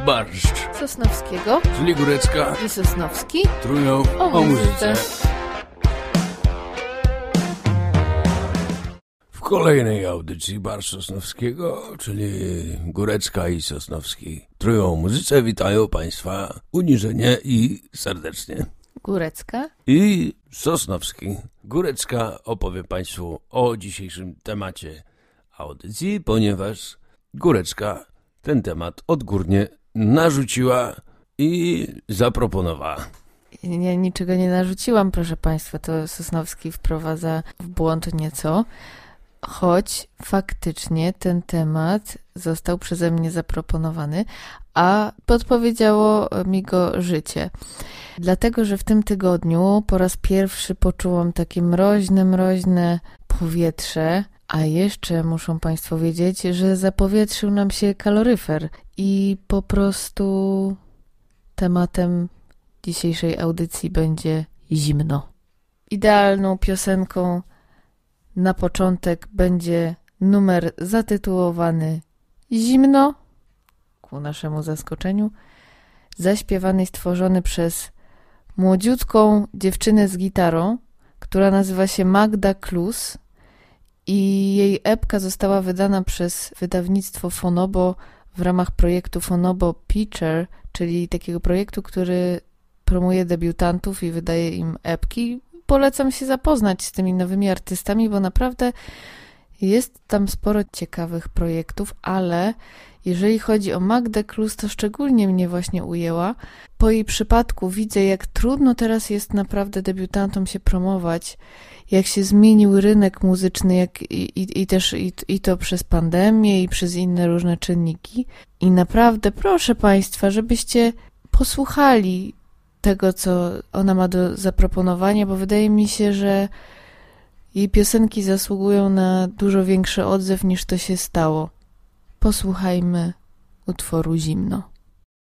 barszcz Sosnowskiego, czyli Górecka i Sosnowski trują o muzyce. W kolejnej audycji Barszcz Sosnowskiego, czyli Górecka i Sosnowski trują o muzyce, witają Państwa uniżenie i serdecznie. Górecka I Sosnowski. Górecka opowie Państwu o dzisiejszym temacie audycji, ponieważ Górecka ten temat odgórnie narzuciła i zaproponowała. Ja niczego nie narzuciłam, proszę Państwa, to Sosnowski wprowadza w błąd nieco, choć faktycznie ten temat został przeze mnie zaproponowany, a podpowiedziało mi go życie. Dlatego, że w tym tygodniu po raz pierwszy poczułam takie mroźne powietrze, a jeszcze muszą Państwo wiedzieć, że zapowietrzył nam się kaloryfer i po prostu tematem dzisiejszej audycji będzie zimno. Idealną piosenką na początek będzie numer zatytułowany Zimno, ku naszemu zaskoczeniu, zaśpiewany i stworzony przez młodziutką dziewczynę z gitarą, która nazywa się Magda Klus i jej epka została wydana przez wydawnictwo Fonobo w ramach projektu Fonobo Picture, czyli takiego projektu, który promuje debiutantów i wydaje im epki. Polecam się zapoznać z tymi nowymi artystami, bo naprawdę jest tam sporo ciekawych projektów, ale jeżeli chodzi o Magdę Klus, to szczególnie mnie właśnie ujęła. Po jej przypadku widzę, jak trudno teraz jest naprawdę debiutantom się promować, jak się zmienił rynek muzyczny, i to przez pandemię i przez inne różne czynniki. I naprawdę proszę Państwa, żebyście posłuchali tego, co ona ma do zaproponowania, bo wydaje mi się, że jej piosenki zasługują na dużo większy odzew niż to się stało. Posłuchajmy utworu Zimno.